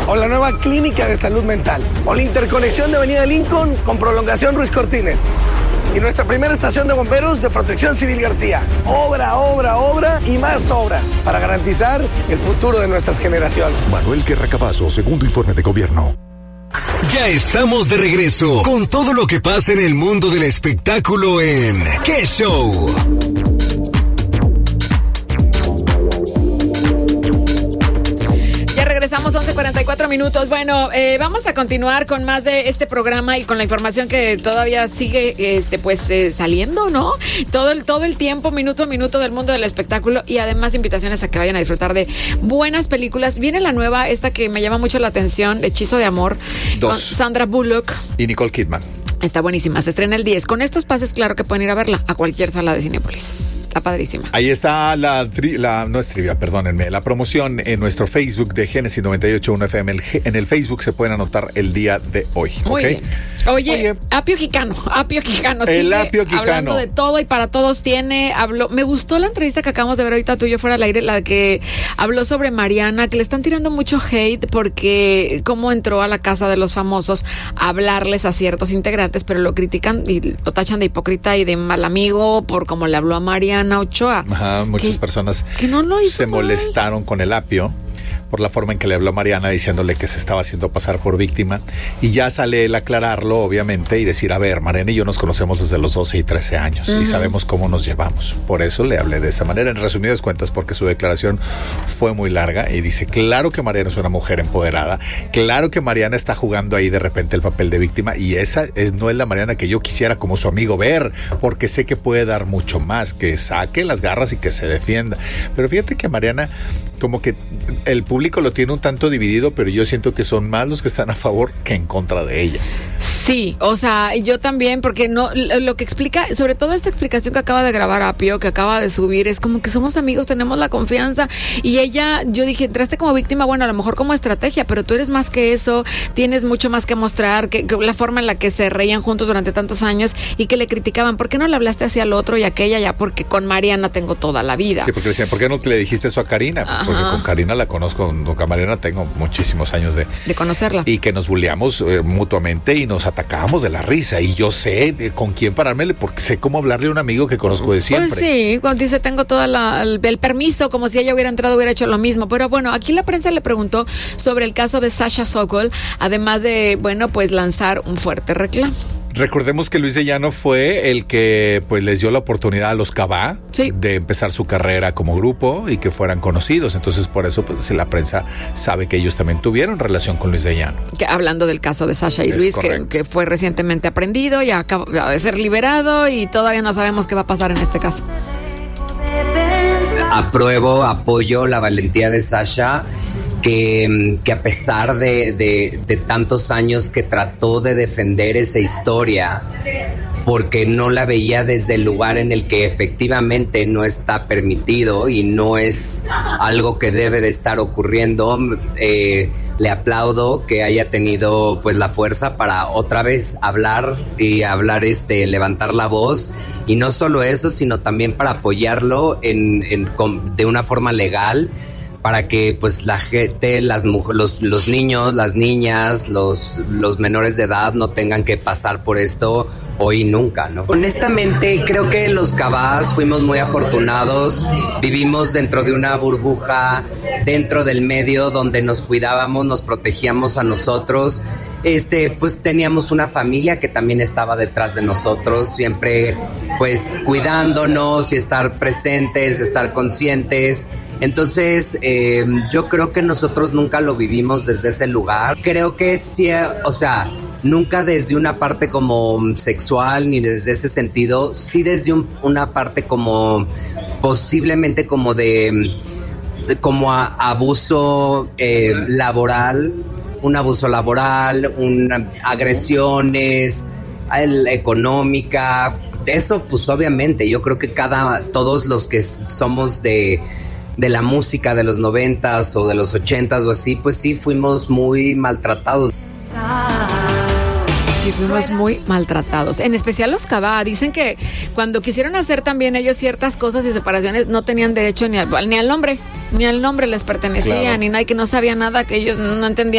o la nueva clínica de salud mental, o la interconexión de Avenida Lincoln con prolongación Ruiz Cortines. Y nuestra primera estación de bomberos de Protección Civil García. Obra, obra, obra y más obra para garantizar el futuro de nuestras generaciones. Manuel Guerra Cavazo, segundo informe de gobierno. Ya estamos de regreso con todo lo que pasa en el mundo del espectáculo en ¿Qué Show? Regresamos 11:44. Bueno, vamos a continuar con más de este programa y con la información que todavía sigue saliendo, ¿no? Todo el tiempo, minuto a minuto del mundo del espectáculo, y además invitaciones a que vayan a disfrutar de buenas películas. Viene la nueva, esta que me llama mucho la atención, Hechizo de Amor, 2. con Sandra Bullock y Nicole Kidman. Está buenísima, se estrena el 10. Con estos pases, claro que pueden ir a verla a cualquier sala de Cinépolis. Está padrísima. Ahí está la promoción en nuestro Facebook de Génesis 98.1 FM. En el Facebook se pueden anotar el día de hoy. Muy bien. Oye, Apio Quijano. El Apio Quijano. Hablando de todo y para todos me gustó la entrevista que acabamos de ver ahorita tú y yo fuera al aire, la que habló sobre Mariana, que le están tirando mucho hate porque cómo entró a la casa de los famosos a hablarles a ciertos integrantes, pero lo critican y lo tachan de hipócrita y de mal amigo por cómo le habló a Mariana Ochoa. Ajá, muchas personas que no lo hizo se molestaron con el Apio por la forma en que le habló a Mariana, diciéndole que se estaba haciendo pasar por víctima, y ya sale él a aclararlo, obviamente, y decir, a ver, Mariana y yo nos conocemos desde los 12 y 13 años, y sabemos cómo nos llevamos, por eso le hablé de esa manera, en resumidas cuentas, porque su declaración fue muy larga, y dice, claro que Mariana es una mujer empoderada, claro que Mariana está jugando ahí de repente el papel de víctima, y esa no es la Mariana que yo quisiera como su amigo ver, porque sé que puede dar mucho más, que saque las garras y que se defienda, pero fíjate que Mariana, como que el público lo tiene un tanto dividido, pero yo siento que son más los que están a favor que en contra de ella. Sí, o sea, yo también, porque no, lo que explica, sobre todo esta explicación que acaba de grabar Apio, que acaba de subir, es como que somos amigos, tenemos la confianza, y ella, yo dije, entraste como víctima, bueno, a lo mejor como estrategia, pero tú eres más que eso, tienes mucho más que mostrar, que la forma en la que se reían juntos durante tantos años y que le criticaban, ¿por qué no le hablaste hacia el otro y aquella? Ya porque con Mariana tengo toda la vida. Sí, porque le decían, ¿por qué no le dijiste eso a Karina? Ajá. Porque con Karina la conozco, con Mariana tengo muchísimos años de conocerla. Y que nos bulleamos mutuamente y nos atacábamos de la risa, y yo sé con quién parármele, porque sé cómo hablarle a un amigo que conozco de siempre. Pues sí, cuando dice tengo todo el permiso, como si ella hubiera entrado, hubiera hecho lo mismo. Pero bueno, aquí la prensa le preguntó sobre el caso de Sasha Sokol, además de, pues lanzar un fuerte reclamo. Recordemos que Luis de Llano fue el que pues les dio la oportunidad a los Cabá de empezar su carrera como grupo y que fueran conocidos. Entonces, por eso pues la prensa sabe que ellos también tuvieron relación con Luis de Llano. Hablando del caso de Sasha y Luis, que fue recientemente aprendido y acaba de ser liberado, y todavía no sabemos qué va a pasar en este caso. Apoyo la valentía de Sasha, que a pesar de tantos años que trató de defender esa historia, porque no la veía desde el lugar en el que efectivamente no está permitido y no es algo que debe de estar ocurriendo. Le aplaudo que haya tenido pues la fuerza para otra vez hablar, levantar la voz, y no solo eso, sino también para apoyarlo de una forma legal, para que pues la gente, los niños, las niñas, los menores de edad no tengan que pasar por esto hoy y nunca, ¿no? Honestamente, creo que los Cabás fuimos muy afortunados, vivimos dentro de una burbuja, dentro del medio donde nos cuidábamos, nos protegíamos a nosotros. Pues teníamos una familia que también estaba detrás de nosotros, siempre pues cuidándonos y estar presentes, estar conscientes. Entonces, yo creo que nosotros nunca lo vivimos desde ese lugar. Creo que sí, o sea, nunca desde una parte como sexual ni desde ese sentido, sí desde una parte como posiblemente como como abuso laboral. Un abuso laboral, agresiones, económica, eso pues obviamente, yo creo que todos los que somos de la música de los 90s o de los 80s o así, pues sí fuimos muy maltratados. Sí, fuimos muy maltratados, en especial los Cabá. Dicen que cuando quisieron hacer también ellos ciertas cosas y separaciones, no tenían derecho ni al nombre les pertenecía, claro. Ni nadie, que no sabía nada, que ellos no entendían